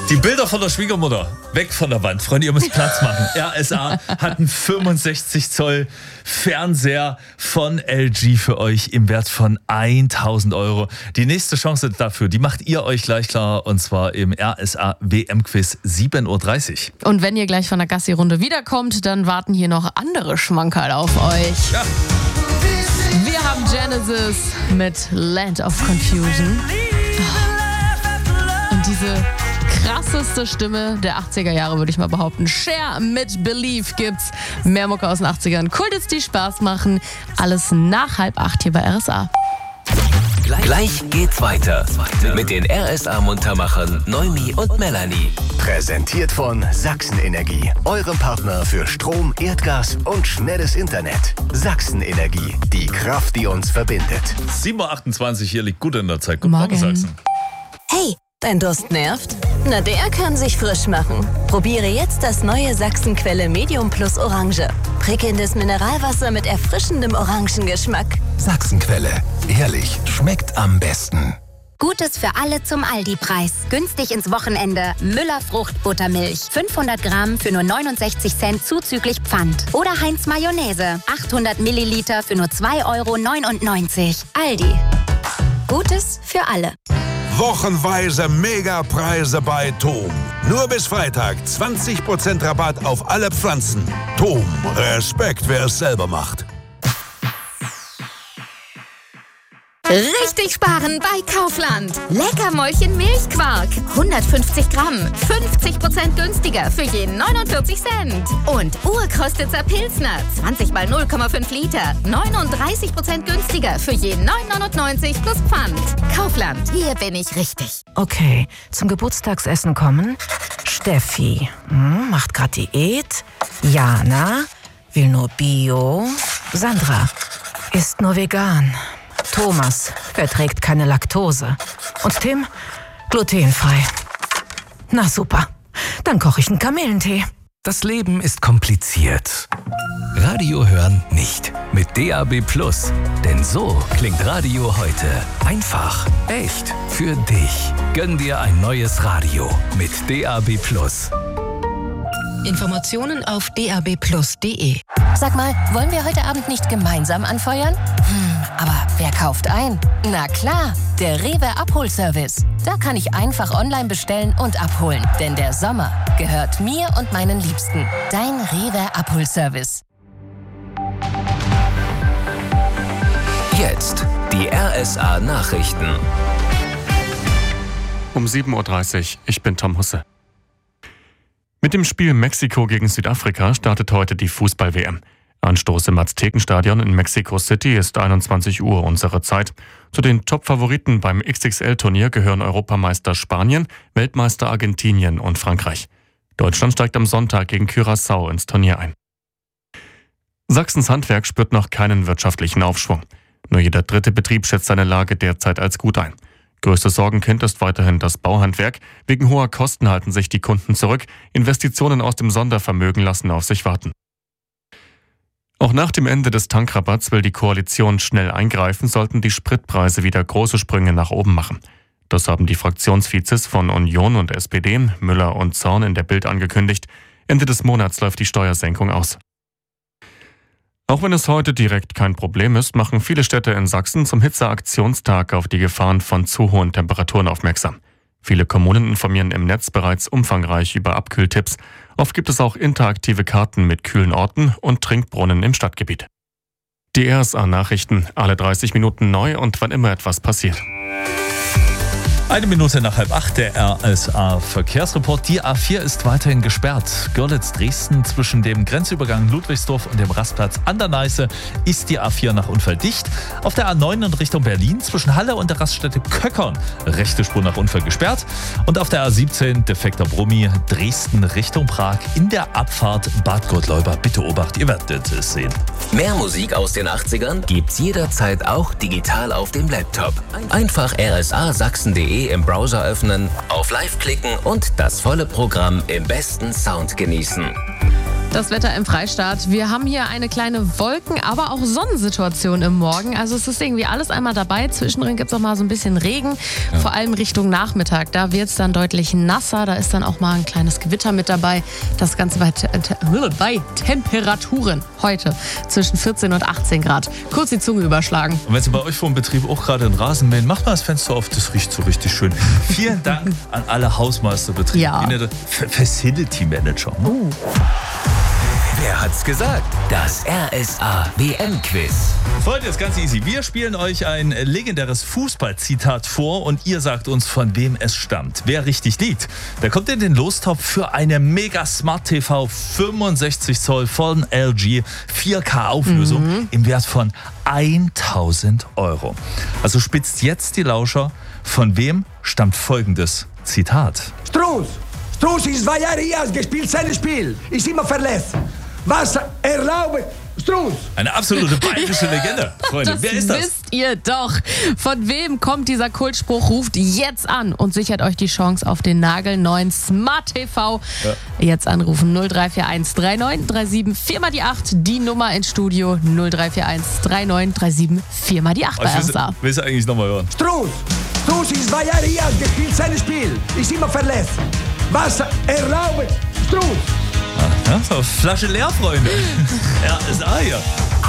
Die Bilder von der Schwiegermutter, weg von der Wand. Freunde, ihr müsst Platz machen. RSA hat einen 65 Zoll Fernseher von LG für euch im Wert von 1.000 Euro. Die nächste Chance dafür, die macht ihr euch gleich klar, und zwar im RSA WM-Quiz 7.30 Uhr. Und wenn ihr gleich von der Gassi-Runde wiederkommt, dann warten hier noch andere Schmankerl auf euch. Ja. Wir haben Genesis mit Land of Confusion. Und diese krasseste Stimme der 80er Jahre, würde ich mal behaupten. Cher mit Believe gibt's. Mehr Mucke aus den 80ern. Kultits, die Spaß machen. Alles nach 7:30 hier bei RSA. Gleich geht's weiter mit den RSA-Muntermachern Noemi und Melanie. Präsentiert von Sachsen-Energie, eurem Partner für Strom, Erdgas und schnelles Internet. Sachsen-Energie, die Kraft, die uns verbindet. 7.28 Uhr, hier liegt gut in der Zeit. Guten Morgen, Sachsen. Hey, dein Durst nervt? Na, der kann sich frisch machen. Probiere jetzt das neue Sachsenquelle Medium Plus Orange. Prickelndes Mineralwasser mit erfrischendem Orangengeschmack. Sachsenquelle, ehrlich, schmeckt am besten. Gutes für alle zum Aldi-Preis. Günstig ins Wochenende. Müller Fruchtbuttermilch. 500 Gramm für nur 69 Cent zuzüglich Pfand. Oder Heinz Mayonnaise. 800 Milliliter für nur 2,99 €. Aldi. Gutes für alle. Wochenweise Megapreise bei Tom. Nur bis Freitag 20% Rabatt auf alle Pflanzen. Tom, Respekt, wer es selber macht. Richtig sparen bei Kaufland. Leckermäulchen Milchquark. 150 Gramm. 50% günstiger für jeden 49 Cent. Und Urkostitzer Pilsner. 20 mal 0,5 Liter. 39% günstiger für jeden 9,99 plus Pfand. Kaufland. Hier bin ich richtig. Okay, zum Geburtstagsessen kommen. Steffi, macht grad Diät. Jana, will nur Bio. Sandra, isst nur vegan. Thomas verträgt keine Laktose. Und Tim, glutenfrei. Na super, dann koche ich einen Kamillentee. Das Leben ist kompliziert. Radio hören nicht. Mit DAB+. Denn so klingt Radio heute. Einfach, echt, für dich. Gönn dir ein neues Radio mit DAB+. Informationen auf dabplus.de. Sag mal, wollen wir heute Abend nicht gemeinsam anfeuern? Aber wer kauft ein? Na klar, der Rewe Abholservice. Da kann ich einfach online bestellen und abholen. Denn der Sommer gehört mir und meinen Liebsten. Dein Rewe Abholservice. Jetzt die RSA-Nachrichten. Um 7.30 Uhr, ich bin Tom Husse. Mit dem Spiel Mexiko gegen Südafrika startet heute die Fußball-WM. Anstoß im Aztekenstadion in Mexico City ist 21 Uhr unsere Zeit. Zu den Top-Favoriten beim XXL-Turnier gehören Europameister Spanien, Weltmeister Argentinien und Frankreich. Deutschland steigt am Sonntag gegen Curaçao ins Turnier ein. Sachsens Handwerk spürt noch keinen wirtschaftlichen Aufschwung. Nur jeder dritte Betrieb schätzt seine Lage derzeit als gut ein. Größtes Sorgenkind ist weiterhin das Bauhandwerk. Wegen hoher Kosten halten sich die Kunden zurück. Investitionen aus dem Sondervermögen lassen auf sich warten. Auch nach dem Ende des Tankrabatts will die Koalition schnell eingreifen, sollten die Spritpreise wieder große Sprünge nach oben machen. Das haben die Fraktionsvizes von Union und SPD, Müller und Zorn, in der Bild angekündigt. Ende des Monats läuft die Steuersenkung aus. Auch wenn es heute direkt kein Problem ist, machen viele Städte in Sachsen zum Hitzeaktionstag auf die Gefahren von zu hohen Temperaturen aufmerksam. Viele Kommunen informieren im Netz bereits umfangreich über Abkühltipps. Oft gibt es auch interaktive Karten mit kühlen Orten und Trinkbrunnen im Stadtgebiet. Die RSA-Nachrichten, alle 30 Minuten neu und wann immer etwas passiert. 1 Minute nach 7:30, der RSA-Verkehrsreport. Die A4 ist weiterhin gesperrt. Görlitz-Dresden zwischen dem Grenzübergang Ludwigsdorf und dem Rastplatz an der Neiße ist die A4 nach Unfall dicht. Auf der A9 in Richtung Berlin zwischen Halle und der Raststätte Köckern rechte Spur nach Unfall gesperrt. Und auf der A17 defekter Brummi Dresden Richtung Prag in der Abfahrt Bad Gottleuba. Bitte Obacht, ihr werdet es sehen. Mehr Musik aus den 80ern gibt's jederzeit auch digital auf dem Laptop. Einfach rsasachsen.de im Browser öffnen, auf Live klicken und das volle Programm im besten Sound genießen. Das Wetter im Freistaat. Wir haben hier eine kleine Wolken-, aber auch Sonnensituation im Morgen. Also es ist irgendwie alles einmal dabei. Zwischendrin gibt es auch mal so ein bisschen Regen, vor allem Richtung Nachmittag. Da wird es dann deutlich nasser. Da ist dann auch mal ein kleines Gewitter mit dabei. Das Ganze bei Temperaturen heute zwischen 14 und 18 Grad. Kurz die Zunge überschlagen. Und wenn Sie bei euch vor dem Betrieb auch gerade einen Rasen mähen, macht mal das Fenster auf, das riecht so richtig schön. Vielen Dank an alle Hausmeisterbetriebe. Ja. Facility Manager. Wer hat's gesagt? Das RSA-WM-Quiz. Freunde, ist ganz easy. Wir spielen euch ein legendäres Fußballzitat vor und ihr sagt uns, von wem es stammt. Wer richtig liegt, der kommt in den Lostopf für eine Mega Smart TV 65 Zoll von LG 4K Auflösung im Wert von 1.000 €. Also spitzt jetzt die Lauscher. Von wem stammt folgendes Zitat? Struss ist 2 Jahre hier, gespielt sein Spiel. Ist immer verletzt. Was erlaube Struss? Eine absolute bayerische Legende. Freunde, wer ist das? Wisst ihr doch. Von wem kommt dieser Kultspruch? Ruft jetzt an und sichert euch die Chance auf den nagelneuen Smart TV. Ja. Jetzt anrufen 0341 3937 4 mal die 8. Die Nummer ins Studio 0341 3937 4 mal die 8 bei RSA. Willst du eigentlich nochmal hören? Struss ist 2 Jahre hier, gespielt sein Spiel. Ist immer verletzt. Was erlaube Struss? Ja, so Flasche leer, Freunde. RSA hier.